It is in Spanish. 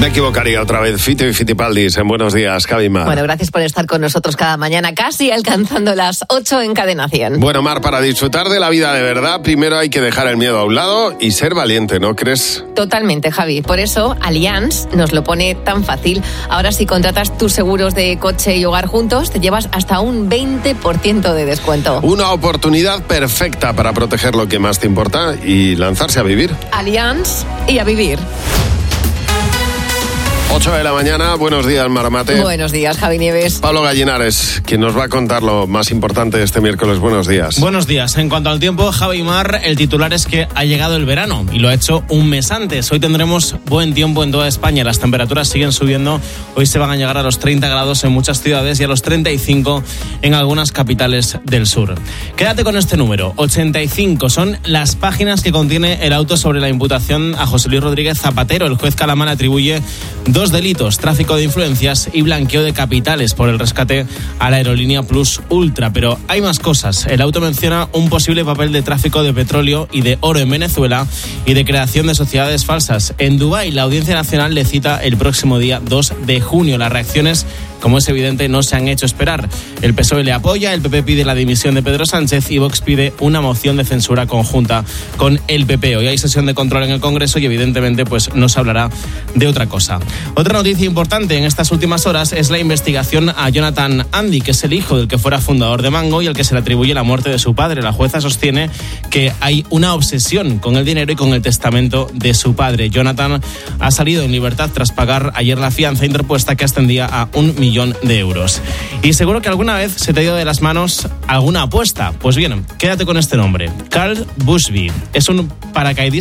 Me equivocaría otra vez. Fito y Fitipaldis, en Buenos Días, Javi Mar. Bueno, gracias por estar con nosotros cada mañana, casi alcanzando las 8 en Cadena 100. Bueno, Mar, para disfrutar de la vida de verdad, primero hay que dejar el miedo a un lado y ser valiente, ¿no crees? Totalmente, Javi. Por eso, Allianz nos lo pone tan fácil. Ahora, si contratas tus seguros de coche y hogar juntos, te llevas hasta un 20% de descuento. Una oportunidad perfecta para proteger lo que más te importa y lanzarse a vivir. Allianz y a vivir. 8 de la mañana, buenos días, Maramate. Buenos días, Javi Nieves. Pablo Gallinares, quien nos va a contar lo más importante de este miércoles. Buenos días. Buenos días. En cuanto al tiempo, Javi Mar, el titular es que ha llegado el verano y lo ha hecho un mes antes. Hoy tendremos buen tiempo en toda España. Las temperaturas siguen subiendo. Hoy se van a llegar a los 30 grados en muchas ciudades y a los 35 en algunas capitales del sur. Quédate con este número. 85 son las páginas que contiene el auto sobre la imputación a José Luis Rodríguez Zapatero. El juez catalán atribuye dos delitos: tráfico de influencias y blanqueo de capitales por el rescate a la aerolínea Plus Ultra. Pero hay más cosas. El auto menciona un posible papel de tráfico de petróleo y de oro en Venezuela y de creación de sociedades falsas. En Dubái, la Audiencia Nacional le cita el próximo día 2 de junio. Las reacciones, como es evidente, no se han hecho esperar. El PSOE le apoya, el PP pide la dimisión de Pedro Sánchez y Vox pide una moción de censura conjunta con el PP. Hoy hay sesión de control en el Congreso y evidentemente pues no se hablará de otra cosa. Otra noticia importante en estas últimas horas es la investigación a Jonathan Andy, que es el hijo del que fuera fundador de Mango y al que se le atribuye la muerte de su padre. La jueza sostiene que hay una obsesión con el dinero y con el testamento de su padre. Jonathan ha salido en libertad tras pagar ayer la fianza interpuesta, que ascendía a 1 millón de euros. Y seguro que alguna vez se te ha ido de las manos alguna apuesta. Pues bien, quédate con este nombre. Carl Busby es un paracaidista